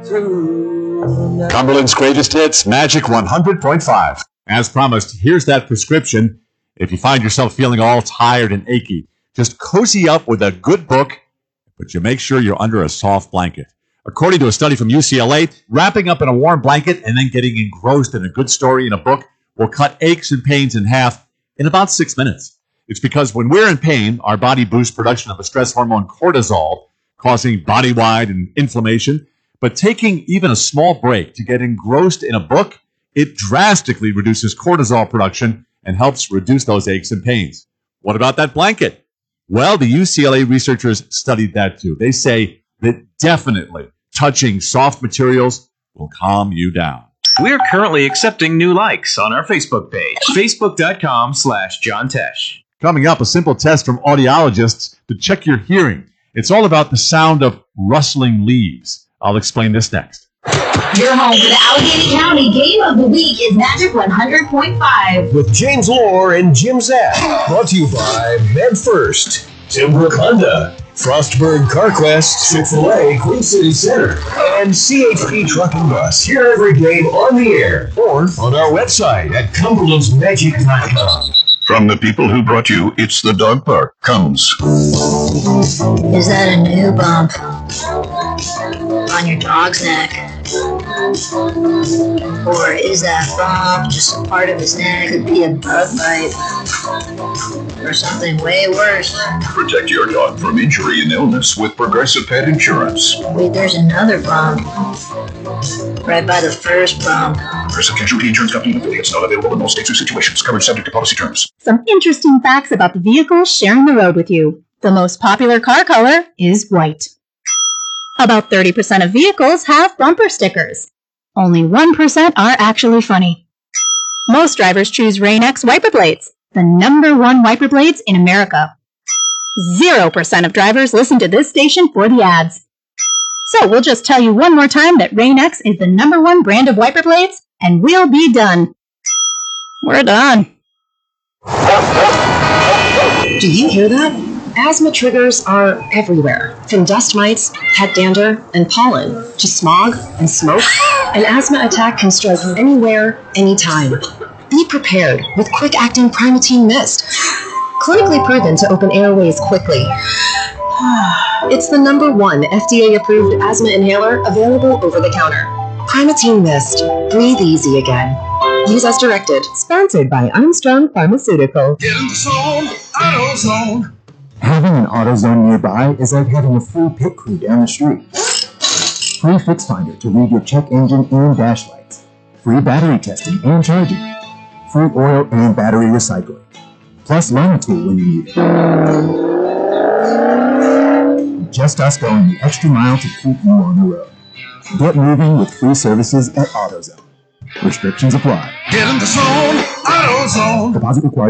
through. Cumberland's greatest hits, Magic 100.5. As promised, here's that prescription. If you find yourself feeling all tired and achy, just cozy up with a good book, but you make sure you're under a soft blanket. According to a study from UCLA, wrapping up in a warm blanket and then getting engrossed in a good story in a book will cut aches and pains in half in about 6 minutes. It's because when we're in pain, our body boosts production of the stress hormone cortisol, causing body-wide inflammation. But taking even a small break to get engrossed in a book, it drastically reduces cortisol production and helps reduce those aches and pains. What about that blanket? Well, the UCLA researchers studied that too. They say that definitely touching soft materials will calm you down. We're currently accepting new likes on our Facebook page, facebook.com/John Tesh. Coming up, a simple test from audiologists to check your hearing. It's all about the sound of rustling leaves. I'll explain this next. Your home for the Allegheny County Game of the Week is Magic 100.5. With James Lore and Jim Zapp. Brought to you by MedFirst, Timbrook Honda, Frostburg CarQuest, Chick-fil-A, Queen City Center, and CHP Truck and Bus. Hear every game on the air or on our website at CumberlandsMagic.com. From the people who brought you It's the Dog Park comes. Is that a new bump on your dog's neck? Or is that bump just a part of his neck? Could be a bug bite. Or something way worse. Protect your dog from injury and illness with Progressive Pet Insurance. Wait, there's another bump. Right by the first bump. Progressive Casualty Insurance Company and affiliates, not available in most states or situations. Coverage subject to policy terms. Some interesting facts about the vehicles sharing the road with you. The most popular car color is white. About 30% of vehicles have bumper stickers. Only 1% are actually funny. Most drivers choose Rain-X wiper blades, the #1 wiper blades in America. 0% of drivers listen to this station for the ads. So we'll just tell you one more time that Rain-X is the #1 brand of wiper blades, and we'll be done. We're done. Do you hear that? Asthma triggers are everywhere, from dust mites, pet dander, and pollen, to smog and smoke. An asthma attack can strike anywhere, anytime. Be prepared with quick-acting Primatene Mist, clinically proven to open airways quickly. It's the #1 FDA-approved asthma inhaler available over the counter. Primatene Mist. Breathe easy again. Use as directed. Sponsored by Armstrong Pharmaceutical. Get in the zone, AutoZone. Having an AutoZone nearby is like having a free pit crew down the street. Free Fix Finder to read your check engine and dash lights. Free battery testing and charging. Free oil and battery recycling. Plus loaner tool when you need it. Just us going the extra mile to keep you on the road. Get moving with free services at AutoZone. Restrictions apply. Get in the zone, AutoZone. Deposit required.